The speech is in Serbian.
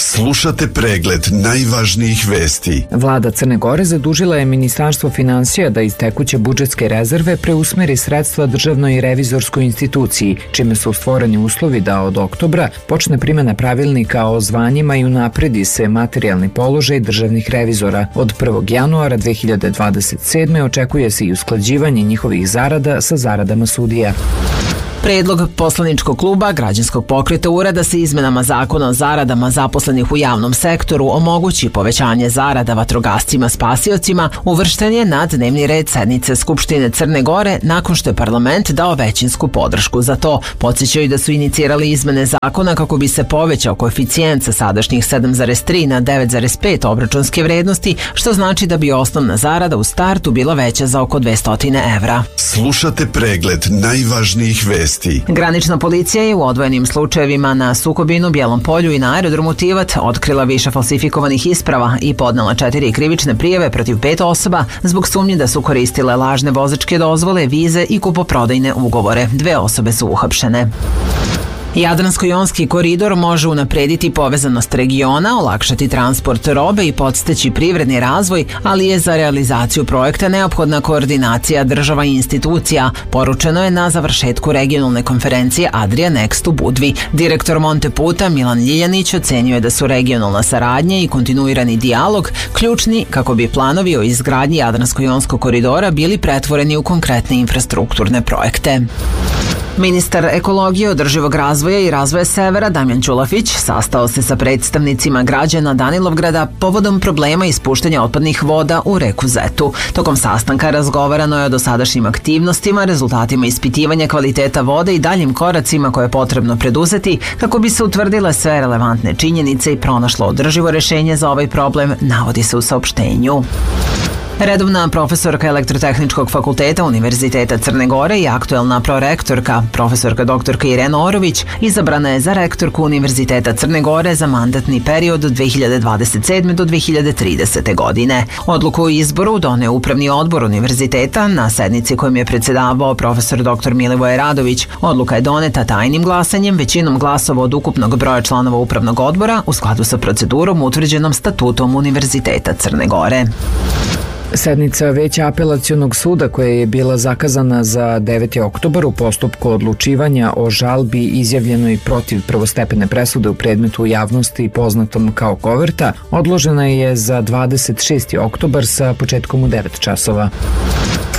Slušate pregled najvažnijih vesti. Vlada Crne Gore zadužila je Ministarstvo finansija da iz tekuće budžetske rezerve preusmeri sredstva Državnoj revizorskoj instituciji, čime su stvoreni uslovi da od oktobra počne primjena pravilnika o zvanjima i unapredi se materijalni položaj državnih revizora. Od 1. januara 2027. očekuje se i usklađivanje njihovih zarada sa zaradama sudija. Predlog poslaničkog kluba Građanskog pokreta ureda se izmenama zakona o zaradama zaposlenih u javnom sektoru omogući povećanje zarada vatrogascima spasiocima uvršten je na dnevni red sednice Skupštine Crne Gore nakon što je parlament dao većinsku podršku za to. Podsjećaju da su inicirali izmene zakona kako bi se povećao koeficijent sa sadašnjih 7,3 na 9,5 obračunske vrednosti, što znači da bi osnovna zarada u startu bila veća za oko 200 evra. Slušate pregled najvažnijih vesti. Granična policija je u odvojenim slučajevima na Sukobinu, Bijelom Polju i na aerodromu Tivat otkrila više falsifikovanih isprava i podnela 4 krivične prijave protiv 5 osoba zbog sumnje da su koristile lažne vozačke dozvole, vize i kupoprodajne ugovore. 2 osobe su uhapšene. Jadransko-jonski koridor može unaprediti povezanost regiona, olakšati transport robe i podstaći privredni razvoj, ali je za realizaciju projekta neophodna koordinacija država i institucija, poručeno je na završetku regionalne konferencije Adria Next u Budvi. Direktor Monteputa Milan Ljiljanić ocenio je da su regionalna saradnja i kontinuirani dijalog ključni kako bi planovi o izgradnji Jadransko-jonskog koridora bili pretvoreni u konkretne infrastrukturne projekte. Ministar ekologije, održivog razvoja i razvoja Severa Damjan Ćulafić sastao se sa predstavnicima građana Danilovgrada povodom problema ispuštanja otpadnih voda u reku Zetu. Tokom sastanka razgovarano je o dosadašnjim aktivnostima, rezultatima ispitivanja kvaliteta vode i daljim koracima koje je potrebno preduzeti kako bi se utvrdile sve relevantne činjenice i pronašlo održivo rešenje za ovaj problem, navodi se u saopštenju. Redovna profesorka Elektrotehničkog fakulteta Univerziteta Crne Gore i aktuelna prorektorka, profesorka doktorka Irena Orović, izabrana je za rektorku Univerziteta Crne Gore za mandatni period od 2027. do 2030. godine. Odluku o izboru doneo Upravni odbor univerziteta na sednici kojim je predsjedavao profesor dr. Milivoje Radović. Odluka je doneta tajnim glasanjem, većinom glasova od ukupnog broja članova Upravnog odbora u skladu sa procedurom utvrđenom statutom Univerziteta Crne Gore. Sednica Veća apelacionog suda koja je bila zakazana za 9. oktobar u postupku odlučivanja o žalbi izjavljenoj protiv prvostepene presude u predmetu javnosti poznatom kao koverta, odložena je za 26. oktobar sa početkom u 9 časova.